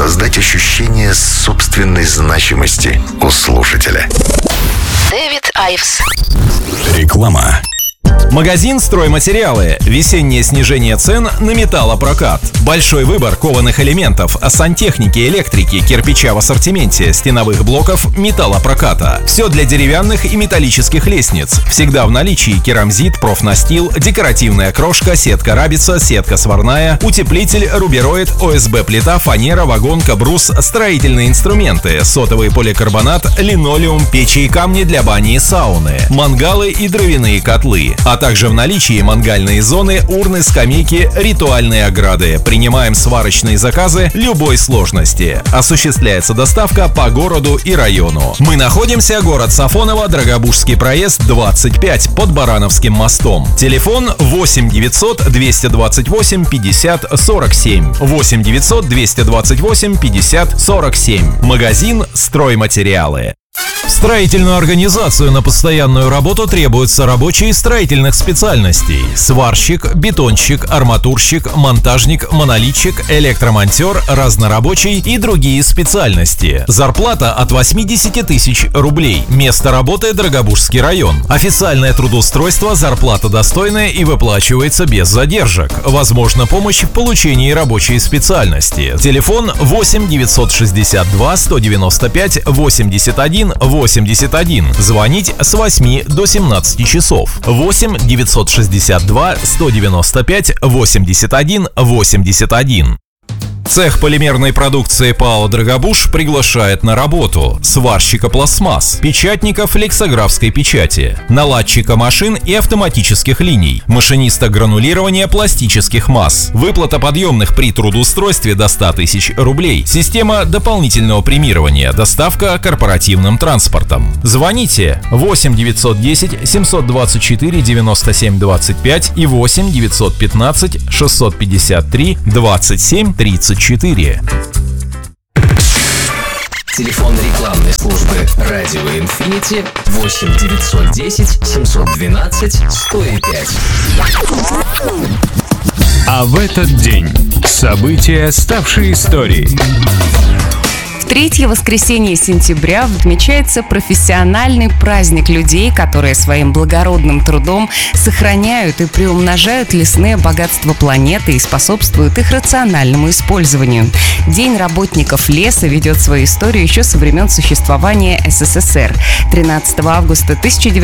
создать ощущение собственной значимости у слушателя. Дэвид Айвс. Реклама. Магазин «Стройматериалы». Весеннее снижение цен на металлопрокат. Большой выбор кованых элементов, сантехники, электрики, кирпича в ассортименте, стеновых блоков, металлопроката. Все для деревянных и металлических лестниц. Всегда в наличии керамзит, профнастил, декоративная крошка, сетка рабица, сетка сварная, утеплитель, рубероид, ОСБ-плита, фанера, вагонка, брус, строительные инструменты, сотовый поликарбонат, линолеум, печи и камни для бани и сауны, мангалы и дровяные котлы. А также в наличии мангальные зоны, урны, скамейки, ритуальные ограды. Принимаем сварочные заказы любой сложности. Осуществляется доставка по городу и району. Мы находимся город Сафоново, Драгобужский проезд 25 под Барановским мостом. Телефон 8 900 228 50 47. 8 900 228 50 47. Магазин «Стройматериалы». В строительную организацию на постоянную работу требуются рабочие строительных специальностей: сварщик, бетонщик, арматурщик, монтажник, монолитчик, электромонтер, разнорабочий и другие специальности. Зарплата от 80 тысяч рублей. Место работы — Драгобужский район. Официальное трудоустройство, зарплата достойная и выплачивается без задержек. Возможна помощь в получении рабочей специальности. Телефон 8 962 195 81 81. Звонить с 8 до 17 часов. 8 962 195 81 81. Цех полимерной продукции ПАО «Драгобуж» приглашает на работу сварщика пластмасс, печатника флексографской печати, наладчика машин и автоматических линий, машиниста гранулирования пластических масс. Выплата подъемных при трудоустройстве до 100 тысяч рублей. Система дополнительного премирования. Доставка корпоративным транспортом. Звоните 8 910 724 97 25 и 8 915 653 27 34. Телефон рекламной службы «Радио Инфинити» 8 910 712 105. А в этот день события, ставшие историей. Третье воскресенье сентября отмечается профессиональный праздник людей, которые своим благородным трудом сохраняют и приумножают лесные богатства планеты и способствуют их рациональному использованию. День работников леса ведет свою историю еще со времен существования СССР. 13 августа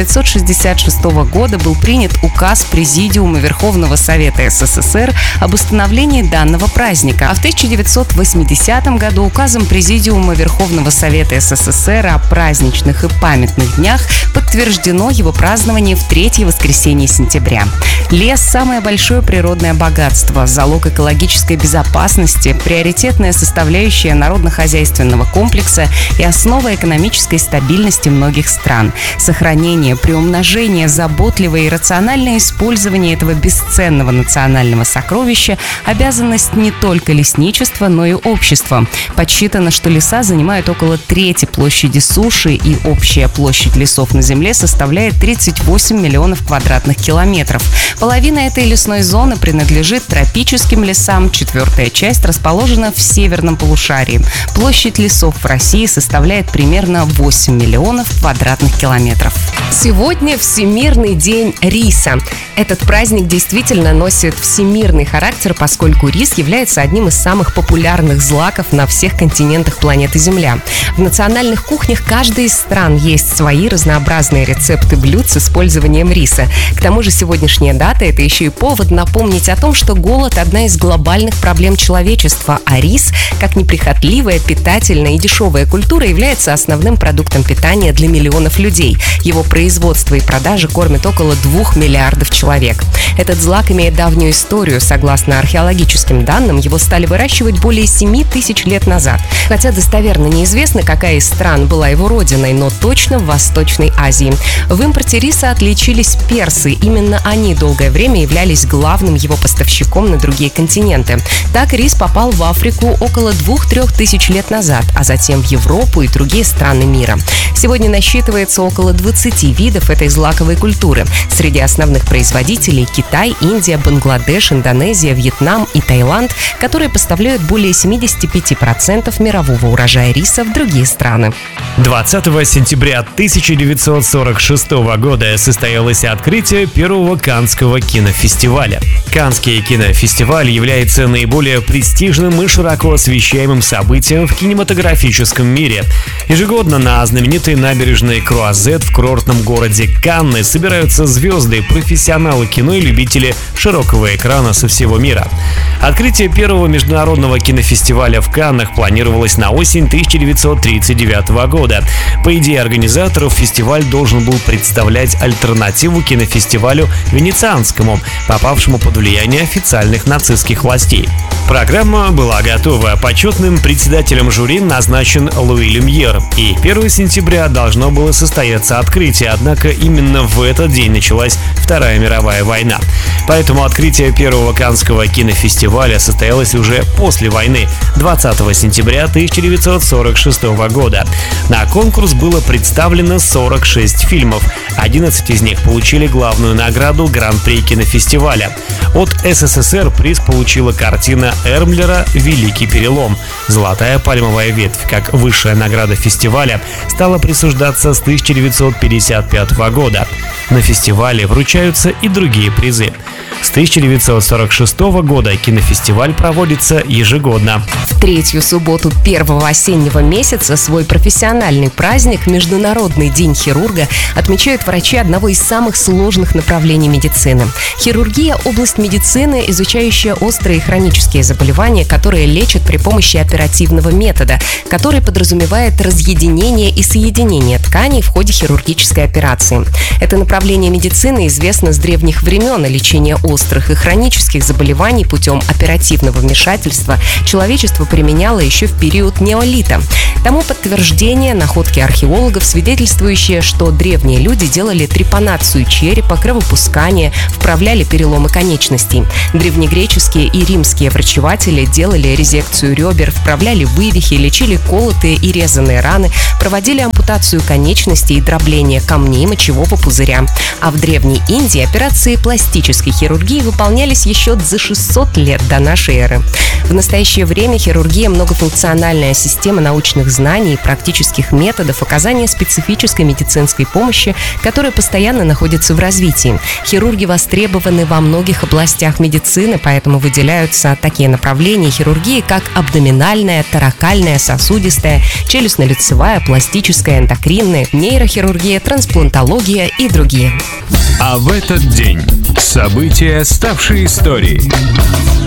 1966 года был принят указ Президиума Верховного Совета СССР об установлении данного праздника, а в 1980 году указом Президиума Верховного Совета СССР о праздничных и памятных днях подтверждено его празднование в третье воскресенье сентября. Лес – самое большое природное богатство, залог экологической безопасности, приоритетная составляющая народно-хозяйственного комплекса и основа экономической стабильности многих стран. Сохранение, приумножение, заботливое и рациональное использование этого бесценного национального сокровища – обязанность не только лесничества, но и общества. Подсчитано, что леса занимают около трети площади суши, и общая площадь лесов на Земле составляет 38 миллионов квадратных километров. Половина этой лесной зоны принадлежит тропическим лесам, четвертая часть расположена в северном полушарии. Площадь лесов в России составляет примерно 8 миллионов квадратных километров. Сегодня Всемирный день риса. Этот праздник действительно носит всемирный характер, поскольку рис является одним из самых популярных злаков на всех континентах планеты Земля. В национальных кухнях каждой из стран есть свои разнообразные рецепты блюд с использованием риса. К тому же сегодняшняя дата – это еще и повод напомнить о том, что голод – одна из глобальных проблем человечества, а рис, как неприхотливая, питательная и дешевая культура, является основным продуктом питания для миллионов людей. Его производство и продажа кормят около 2 миллиардов человек. Этот злак имеет давнюю историю. Согласно археологическим данным, его стали выращивать более 7 тысяч лет назад. Хотя достоверно неизвестно, какая из стран была его родиной, но точно в Восточной Азии. В импорте риса отличились персы. Именно они долгое время являлись главным его поставщиком на другие континенты. Так рис попал в Африку около 2-3 тысяч лет назад, а затем в Европу и другие страны мира. Сегодня насчитывается около 20 видов этой злаковой культуры. Среди основных производителей – Китай, Индия, Бангладеш, Индонезия, Вьетнам и Таиланд, которые поставляют более 75% мирового урожая риса в другие страны. 20 сентября 1946 года состоялось открытие первого Каннского кинофестиваля. Каннский кинофестиваль является наиболее престижным и широко освещаемым событием в кинематографическом мире. Ежегодно на знаменитой набережной Круазет в курортном городе Канны собираются звезды, профессионалы кино и любители широкого экрана со всего мира. Открытие первого международного кинофестиваля в Каннах планировалось на осень 1939 года. По идее организаторов, фестиваль должен был представлять альтернативу кинофестивалю венецианскому, попавшему под влияние официальных нацистских властей. Программа была готова. Почетным председателем жюри назначен Луи Люмьер. И 1 сентября должно было состояться открытие, однако именно в этот день началась Вторая мировая война. Поэтому открытие первого Каннского кинофестиваля состоялось уже после войны, 20 сентября 1946 года. На конкурс было представлено 46 фильмов. 11 из них получили главную награду Гран-при кинофестиваля. От СССР приз получила картина Эрмлера «Великий перелом». «Золотая пальмовая ветвь», как высшая награда фестиваля, стала присуждаться с 1955 года. На фестивале вручаются и другие призы. С 1946 года кинофестиваль проводится ежегодно. В третью субботу первого осеннего месяца свой профессиональный праздник Международный день хирурга отмечают врачи одного из самых сложных направлений медицины. Хирургия – область медицины, изучающая острые и хронические заболевания, которые лечат при помощи оперативного метода, который подразумевает разъединение и соединение тканей в ходе хирургической операции. Это направление медицины известно с древних времен, и лечение острых и хронических заболеваний путем оперативного вмешательства человечество применяло еще в период неолита. Тому подтверждение находки археологов, свидетельствующие, что древние люди делали трепанацию черепа, кровопускание, вправляли переломы конечностей. Древнегреческие и римские врачеватели делали резекцию ребер, вправляли вывихи, лечили колотые и резанные раны, проводили ампутацию конечностей и дробление камней мочевого пузыря. А в Древней Индии операции пластической хирургии выполнялись еще за 600 лет до нашей эры. В настоящее время хирургия – многофункциональная система научных знаний и практических методов оказания специфической медицинской помощи, которая постоянно находится в развитии. Хирурги востребованы во многих областях медицины, поэтому выделяются такие направления хирургии, как абдоминальная, торакальная, сосудистая, челюстно-лицевая, пластическая, эндокринная, нейрохирургия, трансплантология и другие. А в этот день события, ставшие историей.